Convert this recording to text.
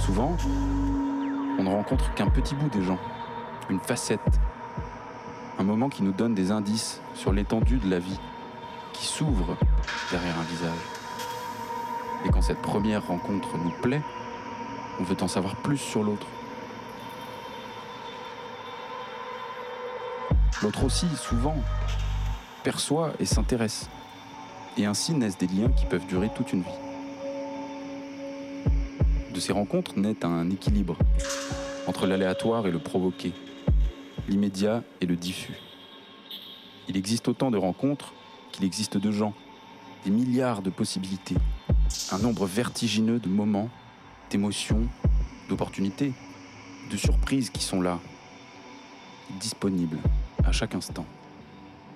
Souvent, on ne rencontre qu'un petit bout des gens, une facette, un moment qui nous donne des indices sur l'étendue de la vie, qui s'ouvre derrière un visage. Et quand cette première rencontre nous plaît, on veut en savoir plus sur l'autre. L'autre aussi, souvent, perçoit et s'intéresse. Et ainsi naissent des liens qui peuvent durer toute une vie. De ces rencontres naît un équilibre entre l'aléatoire et le provoqué, l'immédiat et le diffus. Il existe autant de rencontres qu'il existe de gens, des milliards de possibilités, un nombre vertigineux de moments, d'émotions, d'opportunités, de surprises qui sont là, disponibles à chaque instant.